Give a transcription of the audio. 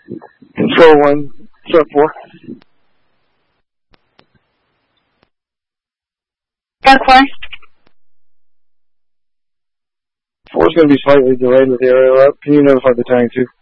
Control 1, sub 4. Dark 4. 4's going to be slightly delayed with the aerial up. Can you notify battalion 2?